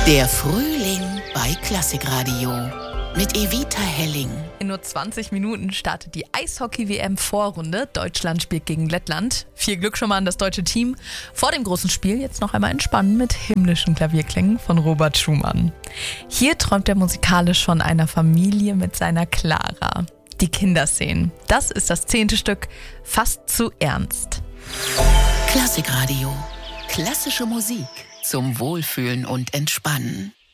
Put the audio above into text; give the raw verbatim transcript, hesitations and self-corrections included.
Der Frühling bei Klassikradio mit Evita Helling. In nur zwanzig Minuten startet die Eishockey-W M-Vorrunde. Deutschland spielt gegen Lettland. Viel Glück schon mal an das deutsche Team. Vor dem großen Spiel jetzt noch einmal entspannen mit himmlischen Klavierklängen von Robert Schumann. Hier träumt er musikalisch von einer Familie mit seiner Clara. Die Kinderszenen. Das ist das zehnte Stück, fast zu ernst. Klassikradio. Klassische Musik zum Wohlfühlen und Entspannen.